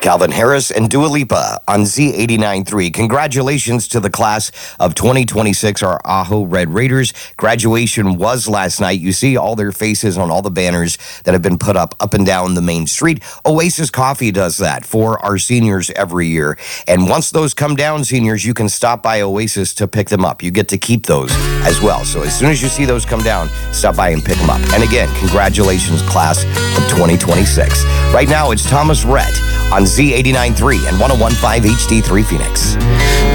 Calvin Harris and Dua Lipa on Z89.3. Congratulations to the class of 2026, our Ajo Red Raiders. Graduation was last night. You see all their faces on all the banners that have been put up and down the main street. Oasis Coffee does that for our seniors every year. And once those come down, seniors, you can stop by Oasis to pick them up. You get to keep those as well. So as soon as you see those come down, stop by and pick them up. And again, congratulations, class of 2026. Right now, it's Thomas Rhett on Z89.3 and 101.5 HD3 Phoenix.